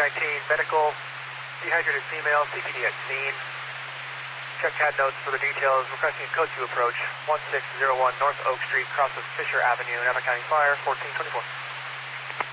medical, dehydrated female, CPD at scene. Check CAD notes for the details. Requesting a code 2 approach, 1601 North Oak Street, cross of Fisher Avenue, Napa County Fire, 1424.